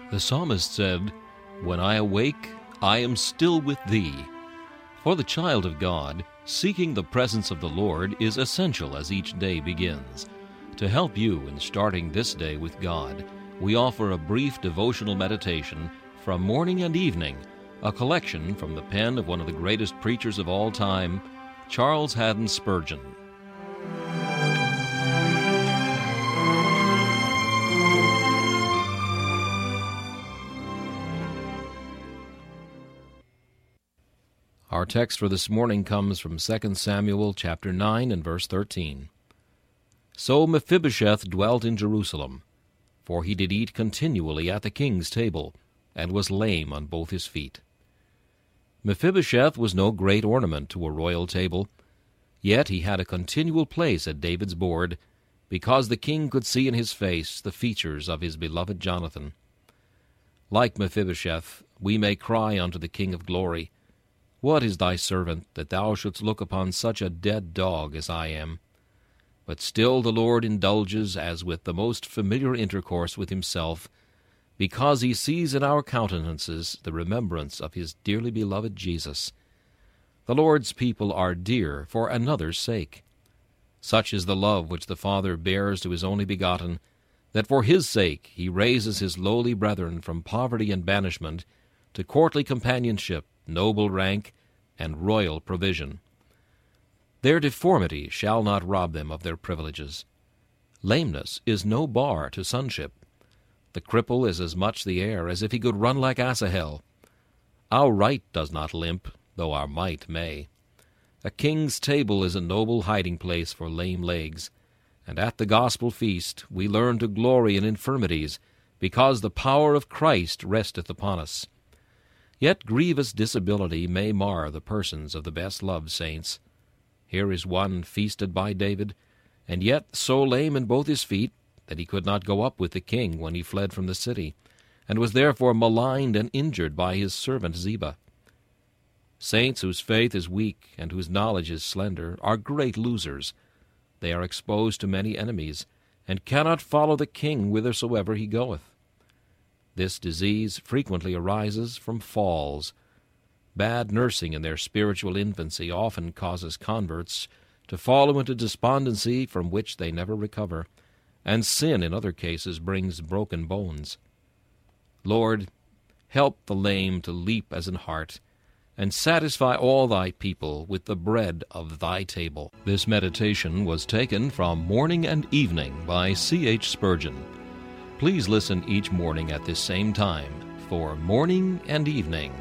The psalmist said, "When I awake, I am still with thee." For the child of God, seeking the presence of the Lord is essential as each day begins. To help you in starting this day with God, we offer a brief devotional meditation from morning and evening, a collection from the pen of one of the greatest preachers of all time, Charles Haddon Spurgeon. Our text for this morning comes from 2 Samuel chapter 9 and verse 13. So Mephibosheth dwelt in Jerusalem, for he did eat continually at the king's table, and was lame on both his feet. Mephibosheth was no great ornament to a royal table, yet he had a continual place at David's board, because the king could see in his face the features of his beloved Jonathan. Like Mephibosheth, we may cry unto the King of glory, "What is thy servant, that thou shouldst look upon such a dead dog as I am?" But still the Lord indulges as with the most familiar intercourse with himself, because he sees in our countenances the remembrance of his dearly beloved Jesus. The Lord's people are dear for another's sake. Such is the love which the Father bears to his only begotten, that for his sake he raises his lowly brethren from poverty and banishment to courtly companionship, noble rank, and royal provision. Their deformity shall not rob them of their privileges. Lameness is no bar to sonship. The cripple is as much the heir as if he could run like Asahel. Our right does not limp, though our might may. A king's table is a noble hiding place for lame legs, and at the gospel feast we learn to glory in infirmities, because the power of Christ resteth upon us. Yet grievous disability may mar the persons of the best-loved saints. Here is one feasted by David, and yet so lame in both his feet that he could not go up with the king when he fled from the city, and was therefore maligned and injured by his servant Ziba. Saints whose faith is weak and whose knowledge is slender are great losers. They are exposed to many enemies, and cannot follow the king whithersoever he goeth. This disease frequently arises from falls. Bad nursing in their spiritual infancy often causes converts to fall into despondency from which they never recover, and sin in other cases brings broken bones. Lord, help the lame to leap as an hart, and satisfy all thy people with the bread of thy table. This meditation was taken from Morning and Evening by C.H. Spurgeon. Please listen each morning at this same time for Morning and Evening.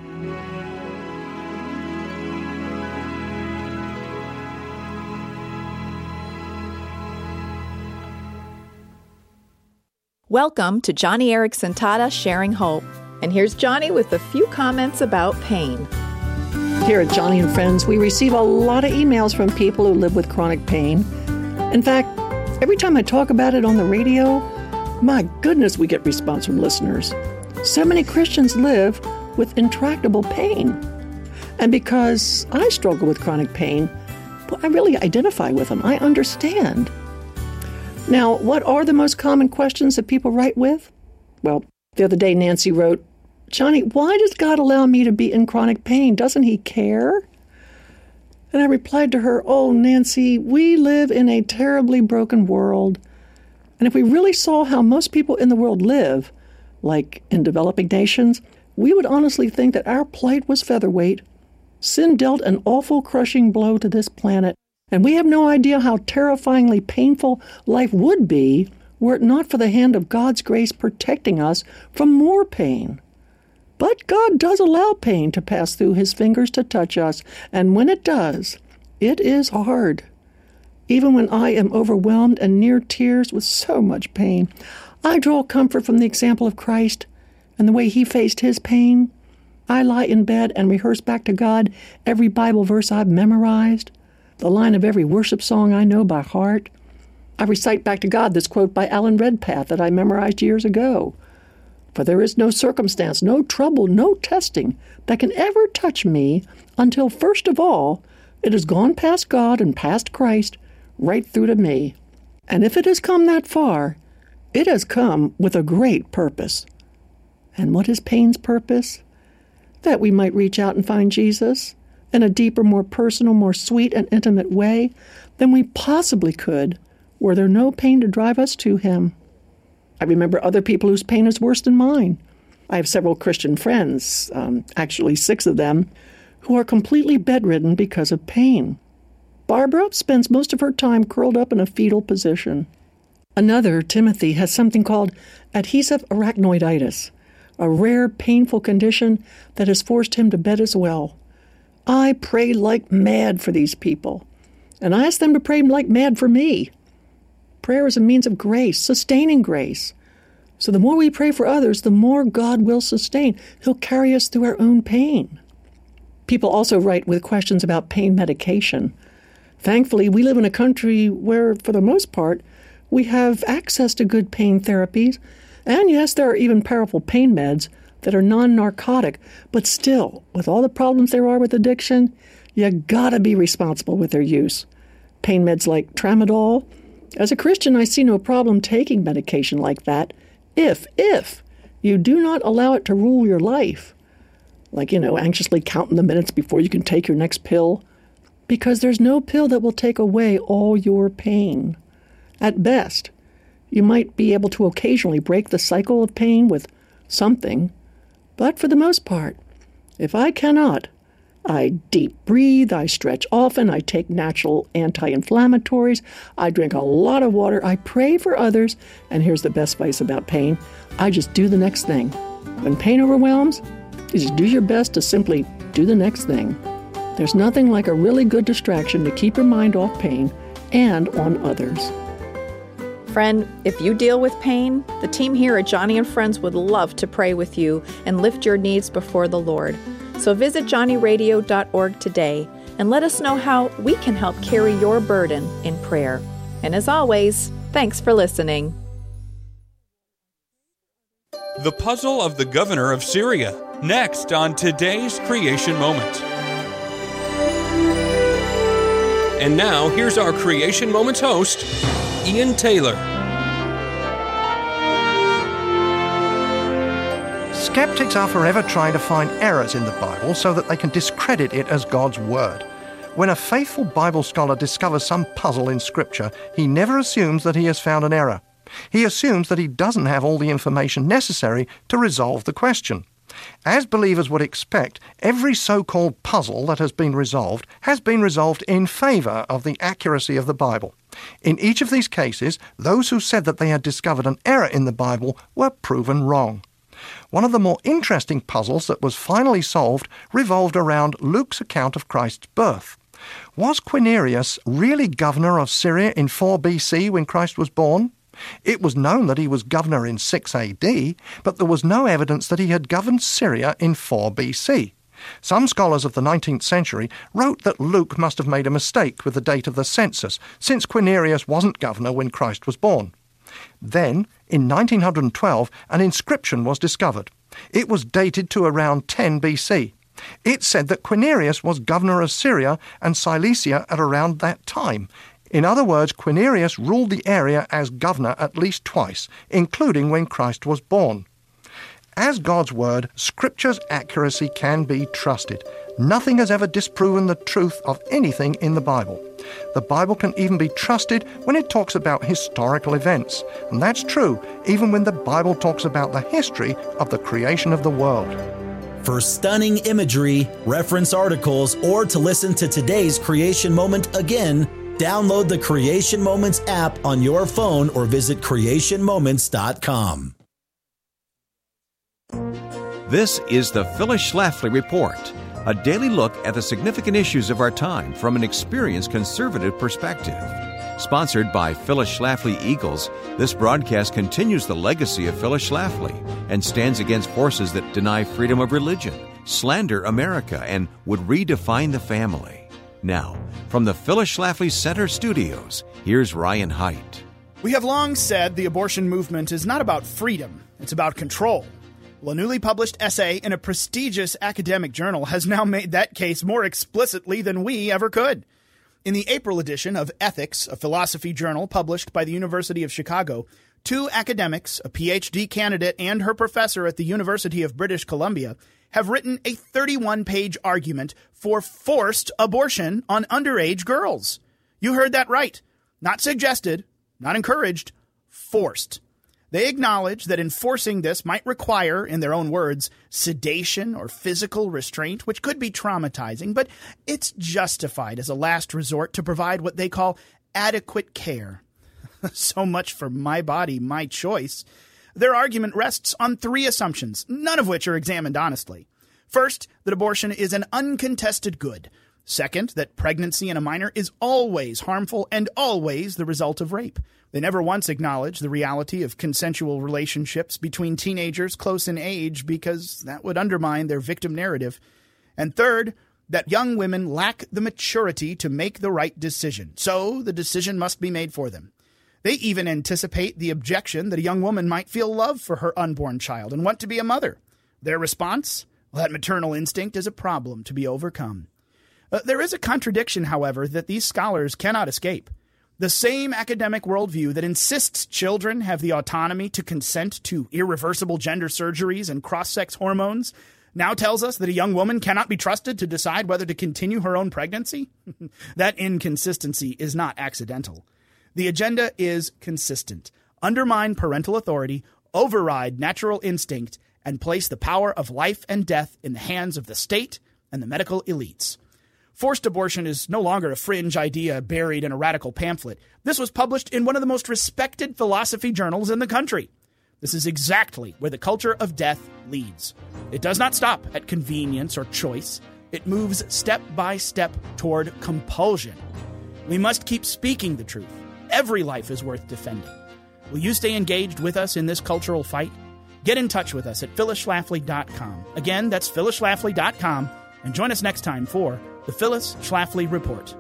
Welcome to Johnny Erickson Tada Sharing Hope. And here's Johnny with a few comments about pain. Here at Johnny and Friends, we receive a lot of emails from people who live with chronic pain. In fact, every time I talk about it on the radio, my goodness, we get response from listeners. So many Christians live with intractable pain. And because I struggle with chronic pain, well, I really identify with them. I understand. Now, what are the most common questions that people write with? Well, the other day Nancy wrote, "Johnny, why does God allow me to be in chronic pain? Doesn't he care?" And I replied to her, "Oh, Nancy, we live in a terribly broken world. And if we really saw how most people in the world live, like in developing nations, we would honestly think that our plight was featherweight. Sin dealt an awful crushing blow to this planet, and we have no idea how terrifyingly painful life would be were it not for the hand of God's grace protecting us from more pain. But God does allow pain to pass through his fingers to touch us, and when it does, it is hard. Even when I am overwhelmed and near tears with so much pain, I draw comfort from the example of Christ and the way he faced his pain. I lie in bed and rehearse back to God every Bible verse I've memorized, the line of every worship song I know by heart. I recite back to God this quote by Alan Redpath that I memorized years ago. For there is no circumstance, no trouble, no testing that can ever touch me until, first of all, it has gone past God and past Christ, right through to me. And if it has come that far, it has come with a great purpose. And what is pain's purpose? That we might reach out and find Jesus in a deeper, more personal, more sweet and intimate way than we possibly could were there no pain to drive us to him. I remember other people whose pain is worse than mine. I have several Christian friends, actually 6 of them, who are completely bedridden because of pain. Barbara spends most of her time curled up in a fetal position. Another, Timothy, has something called adhesive arachnoiditis, a rare, painful condition that has forced him to bed as well. I pray like mad for these people, and I ask them to pray like mad for me. Prayer is a means of grace, sustaining grace. So the more we pray for others, the more God will sustain. He'll carry us through our own pain. People also write with questions about pain medication. Thankfully, we live in a country where, for the most part, we have access to good pain therapies. And yes, there are even powerful pain meds that are non-narcotic. But still, with all the problems there are with addiction, you gotta be responsible with their use. Pain meds like Tramadol. As a Christian, I see no problem taking medication like that if you do not allow it to rule your life. Like, anxiously counting the minutes before you can take your next pill. Because there's no pill that will take away all your pain. At best, you might be able to occasionally break the cycle of pain with something. But for the most part, if I cannot, I deep breathe, I stretch often, I take natural anti-inflammatories, I drink a lot of water, I pray for others, and here's the best advice about pain, I just do the next thing. When pain overwhelms, you just do your best to simply do the next thing. There's nothing like a really good distraction to keep your mind off pain and on others. Friend, if you deal with pain, the team here at Joni and Friends would love to pray with you and lift your needs before the Lord. So visit johnnyradio.org today and let us know how we can help carry your burden in prayer. And as always, thanks for listening. The puzzle of the governor of Syria, next on today's Creation Moment. And now, here's our Creation Moments host, Ian Taylor. Skeptics are forever trying to find errors in the Bible so that they can discredit it as God's Word. When a faithful Bible scholar discovers some puzzle in Scripture, he never assumes that he has found an error. He assumes that he doesn't have all the information necessary to resolve the question. As believers would expect, every so-called puzzle that has been resolved in favor of the accuracy of the Bible. In each of these cases, those who said that they had discovered an error in the Bible were proven wrong. One of the more interesting puzzles that was finally solved revolved around Luke's account of Christ's birth. Was Quirinius really governor of Syria in 4 BC when Christ was born? It was known that he was governor in 6 AD, but there was no evidence that he had governed Syria in 4 BC. Some scholars of the 19th century wrote that Luke must have made a mistake with the date of the census, since Quirinius wasn't governor when Christ was born. Then, in 1912, an inscription was discovered. It was dated to around 10 BC. It said that Quirinius was governor of Syria and Cilicia at around that time. In other words, Quirinius ruled the area as governor at least twice, including when Christ was born. As God's Word, Scripture's accuracy can be trusted. Nothing has ever disproven the truth of anything in the Bible. The Bible can even be trusted when it talks about historical events, and that's true even when the Bible talks about the history of the creation of the world. For stunning imagery, reference articles, or to listen to today's Creation Moment again, download the Creation Moments app on your phone or visit creationmoments.com. This is the Phyllis Schlafly Report, a daily look at the significant issues of our time from an experienced conservative perspective. Sponsored by Phyllis Schlafly Eagles, this broadcast continues the legacy of Phyllis Schlafly and stands against forces that deny freedom of religion, slander America, and would redefine the family. Now, from the Phyllis Schlafly Center Studios, here's Ryan Haidt. We have long said the abortion movement is not about freedom, it's about control. Well, a newly published essay in a prestigious academic journal has now made that case more explicitly than we ever could. In the April edition of Ethics, a philosophy journal published by the University of Chicago, 2 academics, a PhD candidate and her professor at the University of British Columbia, have written a 31-page argument for forced abortion on underage girls. You heard that right. Not suggested, not encouraged, forced. They acknowledge that enforcing this might require, in their own words, sedation or physical restraint, which could be traumatizing, but it's justified as a last resort to provide what they call adequate care. So much for my body, my choice. Their argument rests on 3 assumptions, none of which are examined honestly. First, that abortion is an uncontested good. Second, that pregnancy in a minor is always harmful and always the result of rape. They never once acknowledge the reality of consensual relationships between teenagers close in age because that would undermine their victim narrative. And third, that young women lack the maturity to make the right decision, so the decision must be made for them. They even anticipate the objection that a young woman might feel love for her unborn child and want to be a mother. Their response? Well, that maternal instinct is a problem to be overcome. There is a contradiction, however, that these scholars cannot escape. The same academic worldview that insists children have the autonomy to consent to irreversible gender surgeries and cross-sex hormones now tells us that a young woman cannot be trusted to decide whether to continue her own pregnancy. That inconsistency is not accidental. The agenda is consistent. Undermine parental authority, override natural instinct, and place the power of life and death in the hands of the state and the medical elites. Forced abortion is no longer a fringe idea buried in a radical pamphlet. This was published in one of the most respected philosophy journals in the country. This is exactly where the culture of death leads. It does not stop at convenience or choice. It moves step by step toward compulsion. We must keep speaking the truth. Every life is worth defending. Will you stay engaged with us in this cultural fight? Get in touch with us at phyllisschlafly.com. Again, that's phyllisschlafly.com. And join us next time for the Phyllis Schlafly Report.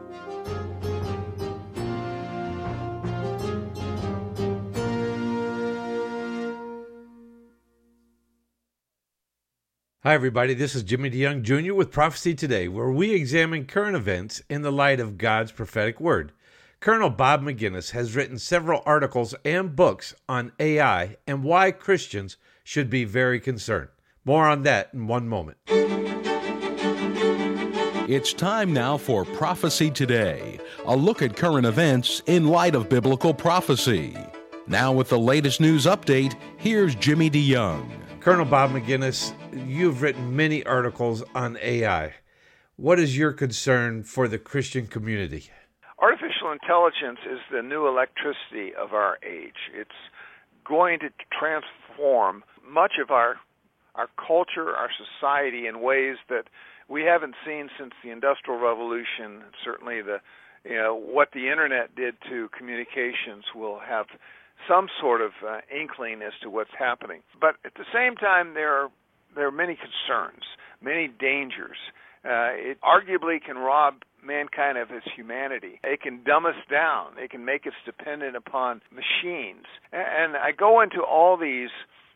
Hi, everybody. This is Jimmy DeYoung Jr. with Prophecy Today, where we examine current events in the light of God's prophetic word. Colonel Bob McGinnis has written several articles and books on AI and why Christians should be very concerned. More on that in one moment. It's time now for Prophecy Today, a look at current events in light of biblical prophecy. Now with the latest news update, here's Jimmy DeYoung. Colonel Bob McGinnis, you've written many articles on AI. What is your concern for the Christian community? Artificial intelligence is the new electricity of our age. It's going to transform much of our culture, our society in ways that we haven't seen since the Industrial Revolution. Certainly what the Internet did to communications will have some sort of inkling as to what's happening. But at the same time, there are many concerns, many dangers. It arguably can rob mankind of its humanity. It can dumb us down. It can make us dependent upon machines. And I go into all these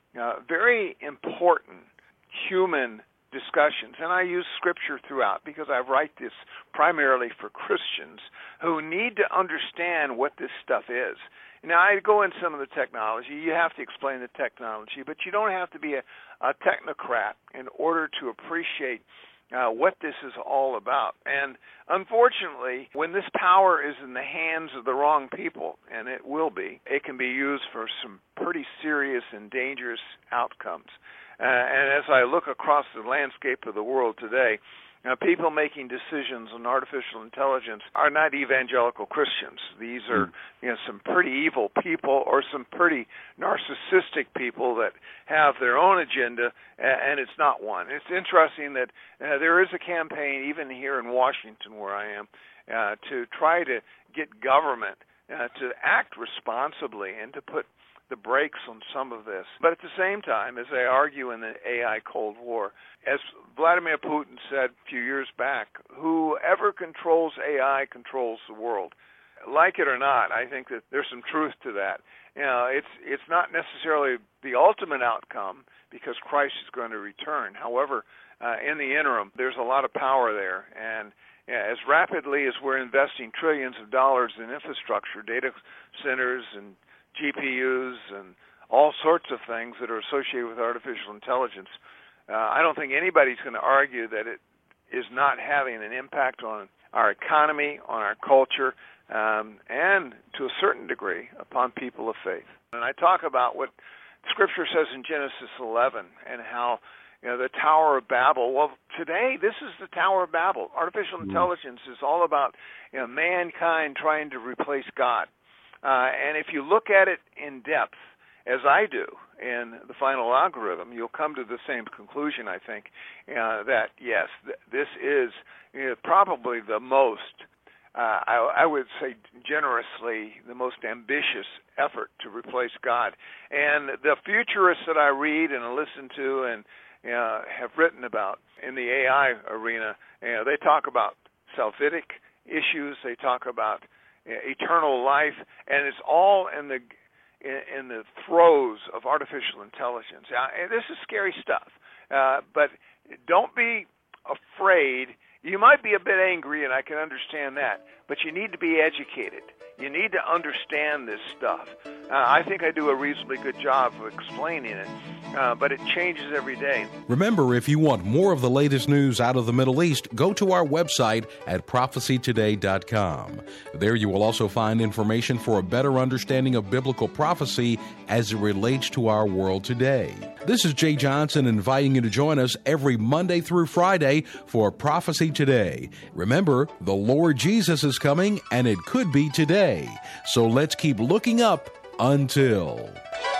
very important human discussions, and I use Scripture throughout because I write this primarily for Christians who need to understand what this stuff is. Now, I go in some of the technology. You have to explain the technology, but you don't have to be a technocrat in order to appreciate what this is all about. And unfortunately, when this power is in the hands of the wrong people, and it will be, it can be used for some pretty serious and dangerous outcomes. And as I look across the landscape of the world today, people making decisions on artificial intelligence are not evangelical Christians. These are some pretty evil people or some pretty narcissistic people that have their own agenda, and it's not one. It's interesting that there is a campaign, even here in Washington where I am, to try to get government to act responsibly and to put the brakes on some of this. But at the same time, as I argue in the AI Cold War, as Vladimir Putin said a few years back, whoever controls AI controls the world. Like it or not, I think that there's some truth to that. It's not necessarily the ultimate outcome because Christ is going to return. However, in the interim, there's a lot of power there. And as rapidly as we're investing trillions of dollars in infrastructure, data centers and GPUs and all sorts of things that are associated with artificial intelligence. I don't think anybody's going to argue that it is not having an impact on our economy, on our culture, and to a certain degree upon people of faith. And I talk about what Scripture says in Genesis 11 and how the Tower of Babel. Well, today this is the Tower of Babel. Artificial intelligence is all about mankind trying to replace God. And if you look at it in depth, as I do in the final algorithm, you'll come to the same conclusion, I think, that yes, this is probably the most, I would say generously, the most ambitious effort to replace God. And the futurists that I read and listen to and have written about in the AI arena, they talk about salvific issues, they talk about eternal life, and it's all in the throes of artificial intelligence. And this is scary stuff, but don't be afraid. You might be a bit angry, and I can understand that, but you need to be educated. You need to understand this stuff. I think I do a reasonably good job of explaining it, but it changes every day. Remember, if you want more of the latest news out of the Middle East, go to our website at prophecytoday.com. There you will also find information for a better understanding of biblical prophecy as it relates to our world today. This is Jay Johnson inviting you to join us every Monday through Friday for Prophecy Today. Remember, the Lord Jesus is coming, and it could be today. So let's keep looking up until...